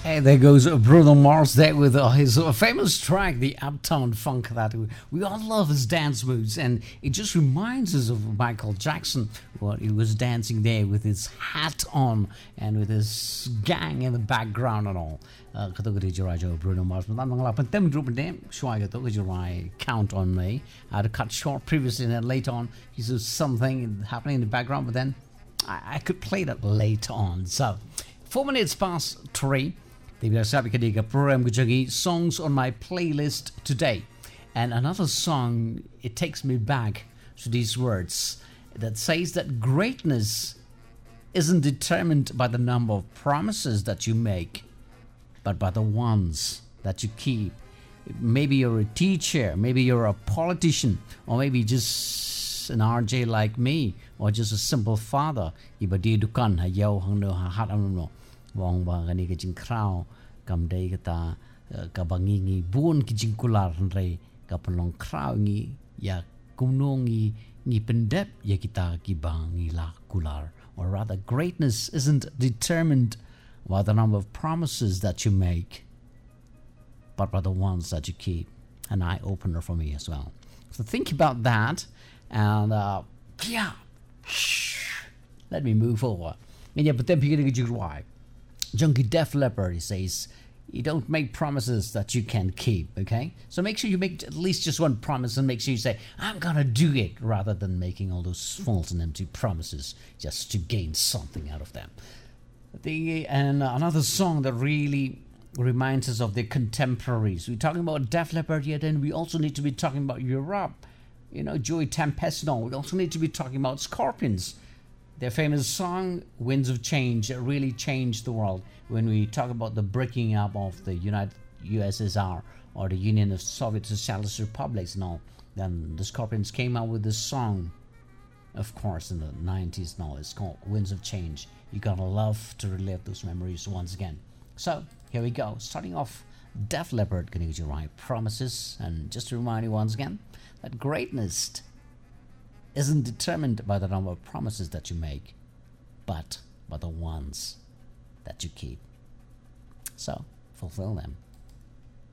Hey, there goes Bruno Mars there with his famous track, the Uptown Funk, that we all love his dance moves. And it just reminds us of Michael Jackson, what he was dancing there with his hat on and with his gang in the background and all. Bruno Mars. Count on me. I had to cut short previously and then later on, he said something happening in the background, but then I could play that later on. So, 4 minutes past 3. Program songs on my playlist today. And another song, it takes me back to these words that says that greatness isn't determined by the number of promises that you make, but by the ones that you keep. Maybe you're a teacher, maybe you're a politician, or maybe just an RJ like me, or just a simple father. Iba di dukan hayaw hangno hat amno. Wong ba gani kijing krao kam day kata kabangingi buon kijing kular nray kapalong krao ngi ya kumnongi ngi pendep ya kita kibangi la kular. Or rather, greatness isn't determined by the number of promises that you make, but by the ones that you keep. An eye opener for me as well. So think about that, and let me move forward. And yeah, but then you're gonna why. Junkie Def Leppard, he says, you don't make promises that you can keep, okay? So make sure you make at least just one promise and make sure you say, I'm going to do it, rather than making all those false and empty promises just to gain something out of them. And another song that really reminds us of the contemporaries. We're talking about Def Leppard yet, and we also need to be talking about Europe. You know, Joey Tempest. We also need to be talking about Scorpions. Their famous song, Winds of Change, really changed the world. When we talk about the breaking up of the USSR or the Union of Soviet Socialist Republics and all, then the Scorpions came out with this song, of course, in the 90s now. It's called Winds of Change. You're gonna love to relive those memories once again. So, here we go. Starting off, Def Leppard, gonna use your right promises. And just to remind you once again, that greatness isn't determined by the number of promises that you make, but by the ones that you keep. So, fulfill them.